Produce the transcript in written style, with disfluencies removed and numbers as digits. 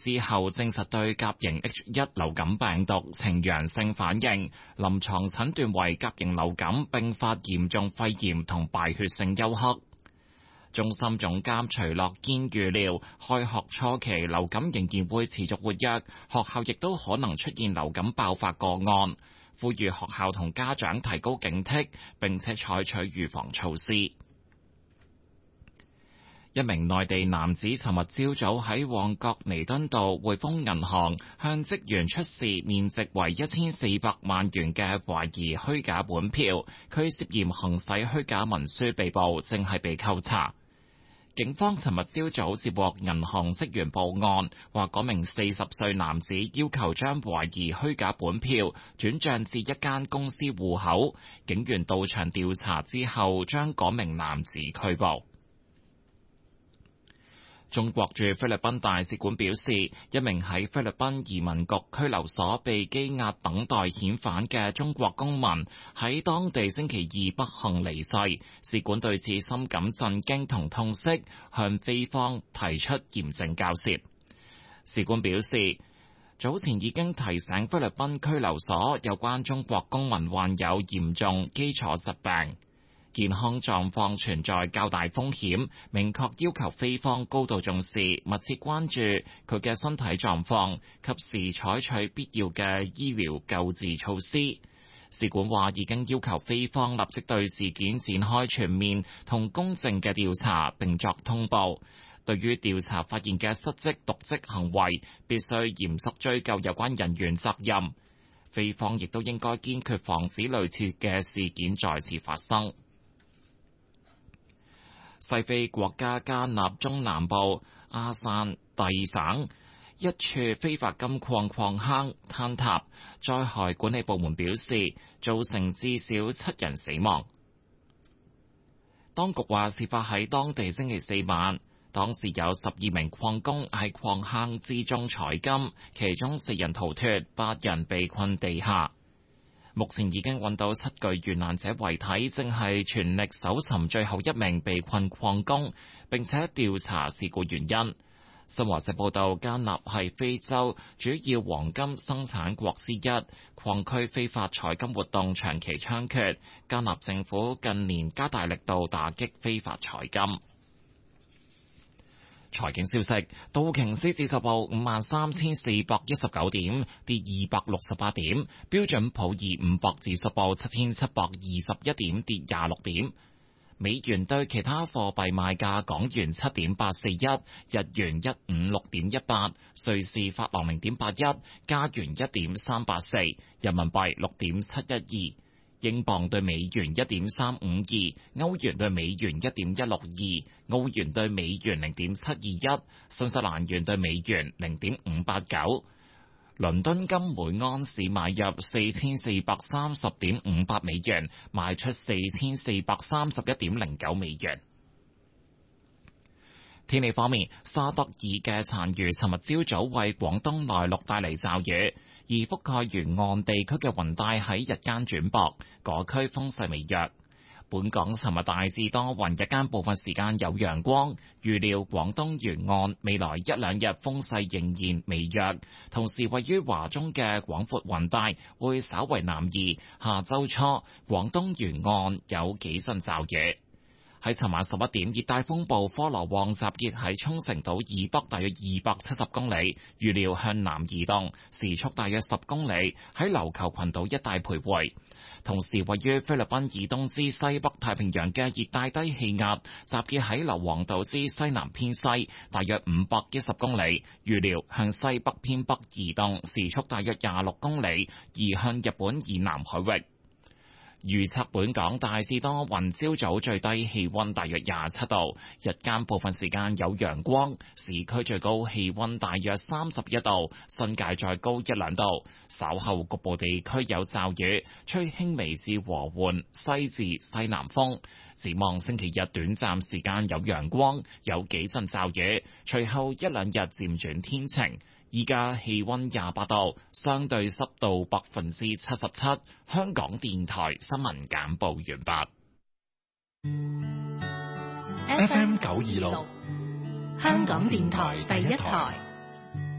之後證實對甲型 H1 流感病毒呈陽性反應，臨床診斷為甲型流感併發嚴重肺炎同敗血性休克。中心總監徐樂堅預料，開學初期流感仍然會持續活躍，學校亦都可能出現流感爆發個案，呼籲學校同家長提高警惕，並且採取預防措施。一名內地男子尋日朝早喺旺角彌敦道匯豐銀行向職員出示面值為1400萬元嘅懷疑虛假本票，佢涉嫌行使虛假文書被捕，正係被扣查。警方尋日朝早接獲銀行職員報案，話嗰名40歲男子要求將懷疑虛假本票轉賬至一間公司戶口，警員到場調查之後，將嗰名男子拘捕。中國駐菲律賓大使館表示，一名喺菲律賓移民局拘留所被羈押等待遣返嘅中國公民喺當地星期二不幸離世，使館對此深感震驚同痛惜，向菲方提出嚴正交涉。使館表示，早前已經提醒菲律賓拘留所有關中國公民患有嚴重基礎疾病，健康狀況存在較大風險，明確要求菲方高度重視，密切關注佢嘅身體狀況，及時採取必要嘅醫療救治措施。使館話已經要求菲方立即對事件展開全面同公正嘅調查，並作通報。對於調查發現嘅失職瀆職行為，必須嚴肅追究有關人員責任。菲方亦都應該堅決防止類似嘅事件再次發生。西非國家加納中南部阿散蒂省一處非法金礦礦坑坍塌，災害管理部門表示造成至少7人死亡。當局話事發喺當地星期4晚，當時有12名礦工喺礦坑之中採金，其中4人逃脫，8人被困地下。目前已經揾到7具遇難者遺體，正係全力搜尋最後一名被困礦工，並且調查事故原因。新華社報道，加納係非洲主要黃金生產國之一，礦區非法採金活動長期猖獗，加納政府近年加大力度打擊非法採金。財經消息，道瓊斯指數報53,419點，跌268點；標準普爾500指數報7,721點，跌26點。美元對其他貨幣賣價：港元7.841，日元156.18，瑞士法郎0.81，加元1.384，人民幣6.712。英鎊對美元1.352，歐元對美元1.162，澳元對美元0.721，新西蘭元對美元0.589。倫敦金每安士買入4430.58美元，賣出4431.09美元。天氣方面，沙德爾嘅殘餘尋日朝早為廣東內陸帶嚟驟雨，而覆蓋沿岸地區嘅雲帶喺日間轉薄，嗰區風勢微弱。本港尋日大致多雲，日間部分時間有陽光。預料廣東沿岸未來1-2日風勢仍然微弱，同時位於華中嘅廣闊雲帶會稍為南移。下週初廣東沿岸有幾陣驟雨。喺尋晚11點，熱帶風暴科羅旺集結喺沖繩島以北大約270公里，預料向南移動，時速大約10公里，喺琉球群島一帶徘徊。同時，位於菲律賓以東之西北太平洋嘅熱帶低氣壓集結喺硫磺島之西南偏西，大約510公里，預料向西北偏北移動，時速大約26公里，移向日本以南海域。預測本港大致多雲，朝早最低氣溫大約27度，日間部分時間有陽光，市區最高氣溫大約31度，新界再高1-2度。稍後局部地區有驟雨，吹輕微至和緩西至西南風。展望星期日短暫時間有陽光，有幾陣驟雨，隨後1-2日漸轉天晴。依家氣溫28度，相對濕度77%。香港電台新聞簡報完畢。 FM 926，香港電台第一台。